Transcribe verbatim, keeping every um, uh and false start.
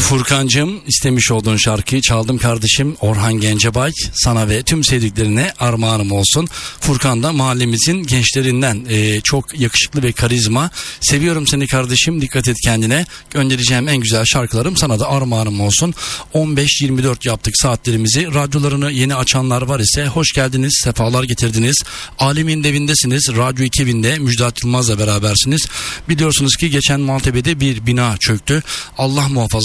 Furkancığım, istemiş olduğun şarkıyı çaldım kardeşim. Orhan Gencebay, sana ve tüm sevdiklerine armağanım olsun. Furkan da mahallemizin gençlerinden, ee, çok yakışıklı ve karizma. Seviyorum seni kardeşim, dikkat et kendine. Göndereceğim en güzel şarkılarım sana da armağanım olsun. on beş yirmi dört yaptık saatlerimizi. Radyolarını yeni açanlar var ise hoş geldiniz, sefalar getirdiniz. Alemin evindesiniz, Radyo iki binde Müjdat Yılmaz'la berabersiniz. Biliyorsunuz ki geçen Maltepe'de bir bina çöktü. Allah muhafaza